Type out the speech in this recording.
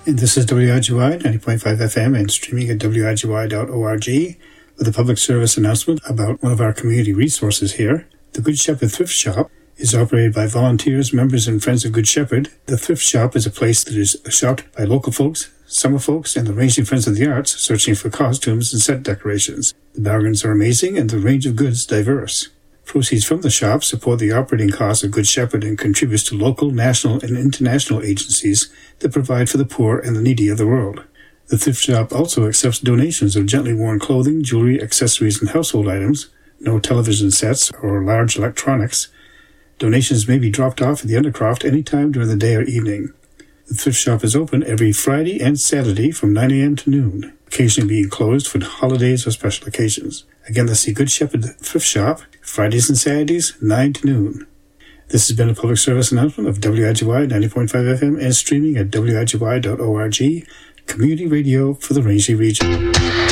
And this is WIGY 90.5 FM and streaming at wigy.org with a public service announcement about one of our community resources here. The Good Shepherd Thrift Shop is operated by volunteers, members, and friends of Good Shepherd. The thrift shop is a place that is shopped by local folks, summer folks, and the Rangeley Friends of the Arts searching for costumes and set decorations. The bargains are amazing and the range of goods diverse. Proceeds from the shop support the operating costs of Good Shepherd and contributes to local, national, and international agencies that provide for the poor and the needy of the world. The thrift shop also accepts donations of gently worn clothing, jewelry, accessories, and household items, no television sets or large electronics. Donations may be dropped off at the Undercroft any time during the day or evening. The thrift shop is open every Friday and Saturday from 9 a.m. to noon, occasionally being closed for holidays or special occasions. Again, that's the Good Shepherd Thrift Shop, Fridays and Saturdays, 9 to noon. This has been a public service announcement of WIGY 90.5 FM and streaming at wigy.org, community radio for the Rangeley region.